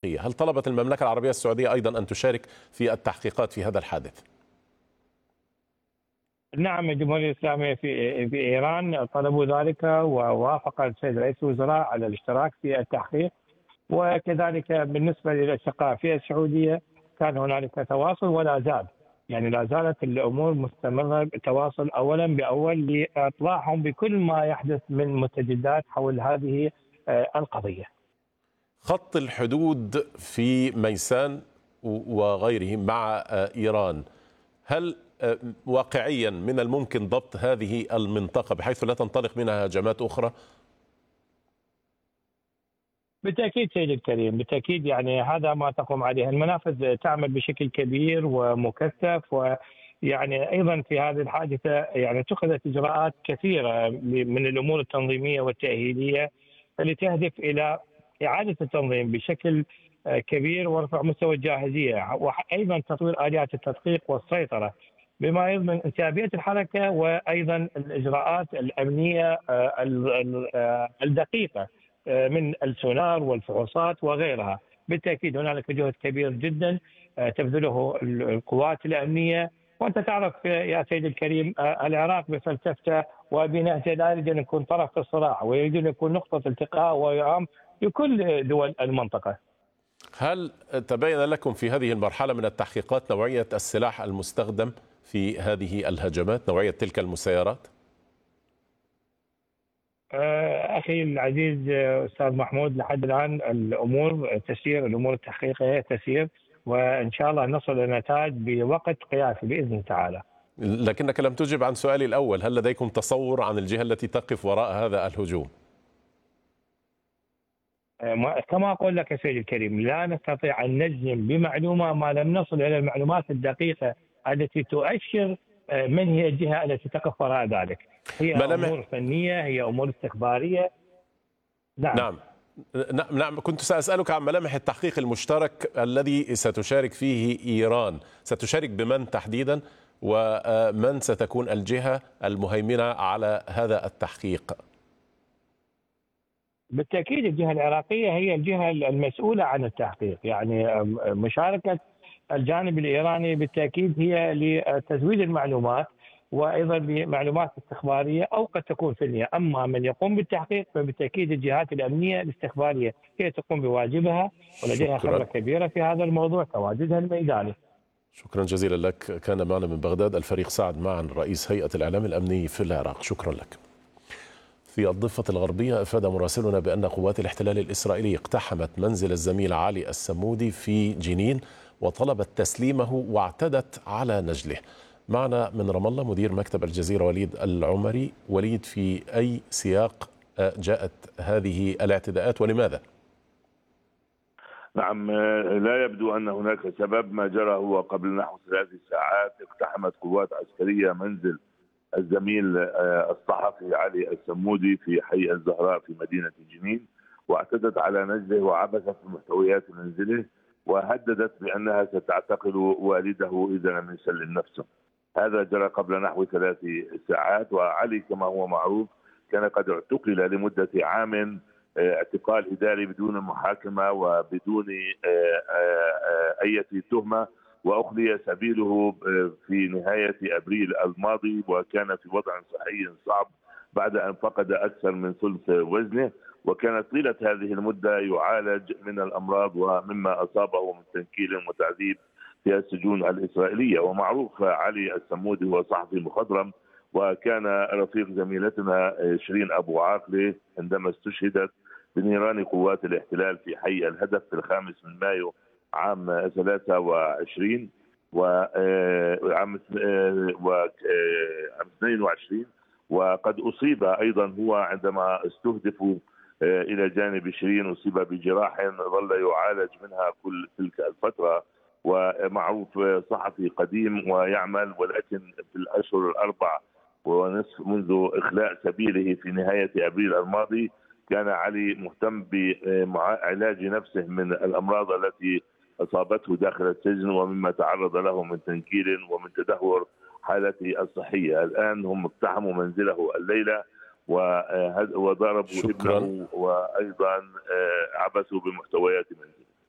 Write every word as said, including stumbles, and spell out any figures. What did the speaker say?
العراقية. هل طلبت المملكة العربية السعودية أيضا أن تشارك في التحقيقات في هذا الحادث؟ نعم، الجمهورية الإسلامية في في إيران طلبوا ذلك، ووافق السيد رئيس الوزراء على الاشتراك في التحقيق. وكذلك بالنسبة للأشقاء في السعودية كان هنالك تواصل ولا زال، يعني لا زالت الأمور مستمرة، تواصل أولا بأول لإطلاعهم بكل ما يحدث من مستجدات حول هذه القضية. خط الحدود في ميسان وغيره مع إيران، هل واقعيا من الممكن ضبط هذه المنطقة بحيث لا تنطلق منها هجمات أخرى؟ بالتأكيد سيدي الكريم، بالتأكيد، يعني هذا ما تقوم عليه المنافذ، تعمل بشكل كبير ومكثف. ويعني أيضا في هذه الحادثة يعني اتخذت إجراءات كثيرة من الأمور التنظيمية والتأهيلية اللي تهدف إلى إعادة التنظيم بشكل كبير ورفع مستوى الجاهزية، وأيضا تطوير آليات التدقيق والسيطرة بما يضمن انسيابية الحركة، وأيضا الإجراءات الأمنية الدقيقة من السونار والفحوصات وغيرها. بالتأكيد هنالك جهد كبير جدا تبذله القوات الأمنية. وأنت تعرف يا سيدي الكريم العراق بفلسفته وبنهجه لا يريد أن يكون طرف في الصراع، ويريد أن يكون نقطة التقاء ووئام لكل دول المنطقة. هل تبين لكم في هذه المرحلة من التحقيقات نوعية السلاح المستخدم في هذه الهجمات، نوعية تلك المسيرات؟ أخي العزيز أستاذ محمود، لحد الآن الأمور تسير، الأمور التحقيقية تسير، وإن شاء الله نصل إلى نتائج بوقت قياسي بإذن الله تعالى. لكنك لم تجب عن سؤالي الأول، هل لديكم تصور عن الجهة التي تقف وراء هذا الهجوم؟ كما أقول لك يا سيدي الكريم، لا نستطيع أن نجزم بمعلومة ما لم نصل إلى المعلومات الدقيقة التي تؤشر من هي الجهة التي تقف وراء ذلك. هي ملامح... أمور فنية، هي أمور استخبارية. نعم. نعم نعم كنت سأسألك عن ملامح التحقيق المشترك الذي ستشارك فيه إيران. ستشارك بمن تحديدا، ومن ستكون الجهة المهيمنة على هذا التحقيق؟ بالتأكيد الجهة العراقية هي الجهة المسؤولة عن التحقيق، يعني مشاركة الجانب الإيراني بالتأكيد هي لتزويد المعلومات وأيضا بمعلومات استخبارية أو قد تكون فنية. أما من يقوم بالتحقيق فبالتأكيد الجهات الأمنية الاستخبارية هي تقوم بواجبها، ولديها خبرة كبيرة في هذا الموضوع، تواجدها الميداني. شكرا جزيلا لك. كان معنا من بغداد الفريق سعد معا، رئيس هيئة الإعلام الأمني في العراق. شكرا لك. في الضفة الغربية أفاد مراسلنا بأن قوات الاحتلال الإسرائيلي اقتحمت منزل الزميل علي السمودي في جنين وطلبت تسليمه واعتدت على نجله. معنا من رام الله مدير مكتب الجزيرة وليد العمري. وليد، في أي سياق جاءت هذه الاعتداءات ولماذا؟ نعم، لا يبدو أن هناك سبب. ما جرى هو قبل نحو ثلاث ساعات اقتحمت قوات عسكرية منزل الزميل الصحفي علي السمودي في حي الزهراء في مدينة جنين، واعتدت على نجله وعبثت بمحتويات منزله، وهددت بأنها ستعتقل والده إذا لم يسلم نفسه. هذا جرى قبل نحو ثلاث ساعات. وعلي كما هو معروف كان قد اعتقل لمدة عام اعتقال إداري بدون محاكمة وبدون أي تهمة، وأخلي سبيله في نهاية أبريل الماضي، وكان في وضع صحي صعب بعد أن فقد أكثر من ثلث وزنه، وكانت طيلة هذه المدة يعالج من الأمراض ومما أصابه من تنكيل وتعذيب في السجون الإسرائيلية. ومعروف علي السمودي هو صحفي مخضرم، وكان رفيق زميلتنا شيرين أبو عاقلة عندما استشهدت بنيران قوات الاحتلال في حي الهدف في الخامس من مايو عام ثلاثة وعشرين وعام اثنين وعشرين. وقد أصيب أيضا هو عندما استهدفوا إلى جانب شيرين، أصيب بجراح ظل يعالج منها كل تلك الفترة. ومعروف صحفي قديم ويعمل، ولكن في الأشهر الأربع ونصف منذ إخلاء سبيله في نهاية أبريل الماضي كان علي مهتم بعلاج نفسه من الأمراض التي أصابته داخل السجن، ومما تعرض له من تنكيل ومن تدهور حالته الصحية. الآن هم اقتحموا منزله الليلة وضربوا ابنه، وأيضا عبثوا بمحتويات منزله.